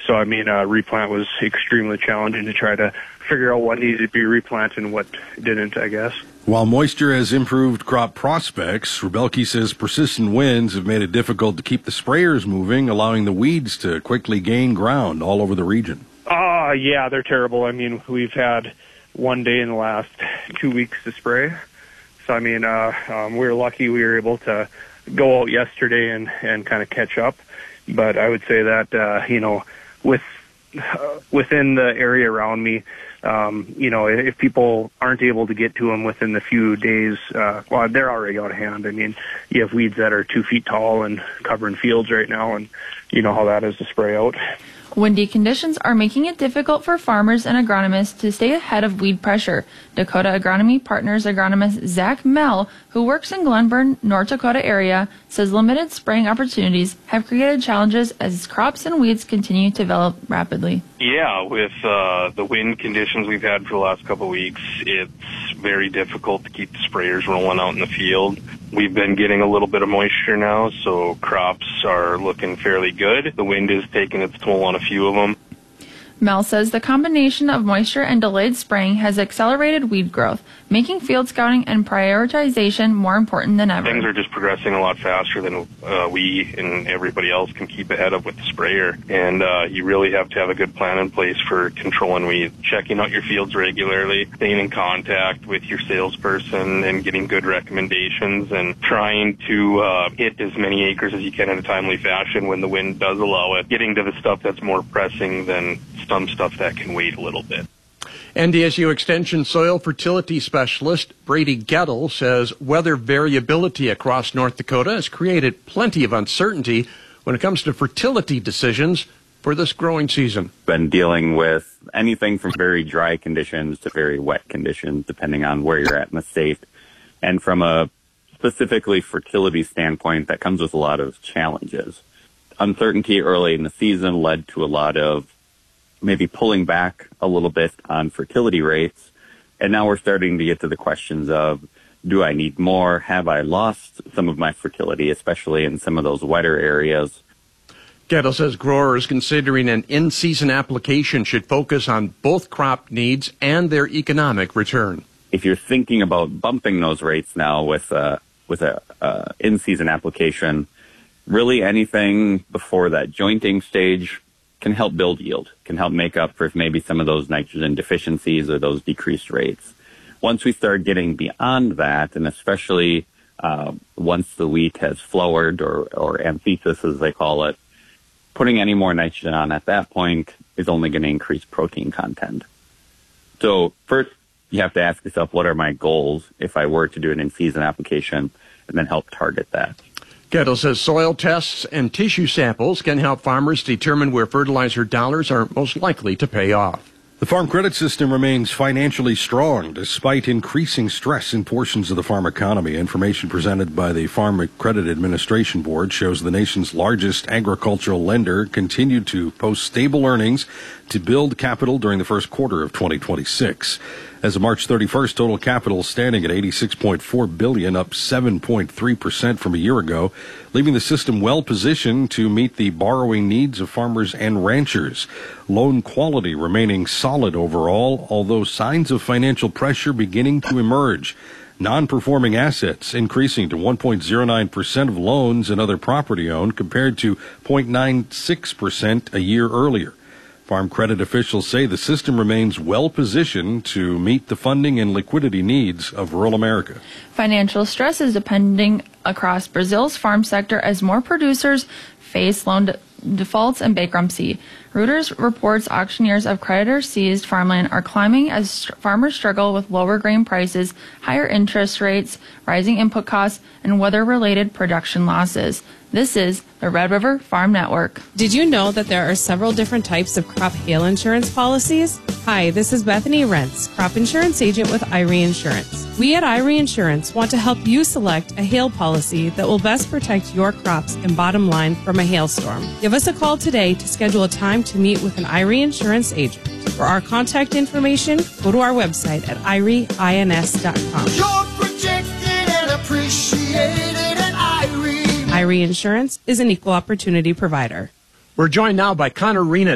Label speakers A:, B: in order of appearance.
A: So, I mean, replant was extremely challenging to try to figure out what needed to be replanted and what didn't, I guess.
B: While moisture has improved crop prospects, Rebelke says persistent winds have made it difficult to keep the sprayers moving, allowing the weeds to quickly gain ground all over the region.
A: Yeah, they're terrible. I mean, we've had one day in the last 2 weeks to spray. So, I mean, we were lucky we were able to go out yesterday and kind of catch up. But I would say that, within the area around me, if people aren't able to get to them within the few days, well, they're already out of hand. I mean, you have weeds that are 2 feet tall and covering fields right now, and you know how that is to spray out.
C: Windy conditions are making it difficult for farmers and agronomists to stay ahead of weed pressure. Dakota Agronomy Partners agronomist Zach Mell, who works in Glenburn, North Dakota area, says limited spraying opportunities have created challenges as crops and weeds continue to develop rapidly.
D: Yeah, with the wind conditions we've had for the last couple of weeks, it's very difficult to keep the sprayers rolling out in the field. We've been getting a little bit of moisture now, so crops are looking fairly good. The wind is taking its toll on a few of them.
C: Mel says the combination of moisture and delayed spraying has accelerated weed growth, making field scouting and prioritization more important than ever.
D: Things are just progressing a lot faster than we and everybody else can keep ahead of with the sprayer. And you really have to have a good plan in place for controlling weeds, checking out your fields regularly, staying in contact with your salesperson and getting good recommendations and trying to hit as many acres as you can in a timely fashion when the wind does allow it, getting to the stuff that's more pressing than some stuff that can wait a little bit.
E: NDSU Extension Soil Fertility Specialist Brady Gettle says weather variability across North Dakota has created plenty of uncertainty when it comes to fertility decisions for this growing season.
F: Been dealing with anything from very dry conditions to very wet conditions, depending on where you're at in the state. And from a specifically fertility standpoint, that comes with a lot of challenges. Uncertainty early in the season led to a lot of maybe pulling back a little bit on fertility rates. And now we're starting to get to the questions of, do I need more? Have I lost some of my fertility, especially in some of those wetter areas?
E: Gettle says growers considering an in-season application should focus on both crop needs and their economic return.
F: If you're thinking about bumping those rates now with a in-season application, really anything before that jointing stage can help build yield, can help make up for maybe some of those nitrogen deficiencies or those decreased rates. Once we start getting beyond that, and especially once the wheat has flowered or anthesis as they call it, putting any more nitrogen on at that point is only going to increase protein content. So first, you have to ask yourself, what are my goals if I were to do an in-season application, and then help target that.
E: Gettle says soil tests and tissue samples can help farmers determine where fertilizer dollars are most likely to pay off.
B: The farm credit system remains financially strong despite increasing stress in portions of the farm economy. Information presented by the Farm Credit Administration Board shows the nation's largest agricultural lender continued to post stable earnings to build capital during the first quarter of 2026. As of March 31st, total capital standing at $86.4 billion, up 7.3% from a year ago, leaving the system well positioned to meet the borrowing needs of farmers and ranchers. Loan quality remaining solid overall, although signs of financial pressure beginning to emerge. Non-performing assets increasing to 1.09% of loans and other property owned compared to 0.96% a year earlier. Farm credit officials say the system remains well positioned to meet the funding and liquidity needs of rural America.
C: Financial stress is depending across Brazil's farm sector as more producers face loan defaults and bankruptcy. Reuters reports auctioneers of creditor-seized farmland are climbing as farmers struggle with lower grain prices, higher interest rates, rising input costs, and weather-related production losses. This is the Red River Farm Network.
G: Did you know that there are several different types of crop hail insurance policies? Hi, this is Bethany Rentz, crop insurance agent with Irie Insurance. We at Irie Insurance want to help you select a hail policy that will best protect your crops and bottom line from a hailstorm. Give us a call today to schedule a time to meet with an Irie Insurance agent. For our contact information, go to our website at irieins.com.
H: You're protected and appreciated at Irie.
G: Irie Insurance is an equal opportunity provider.
E: We're joined now by Connor Rena.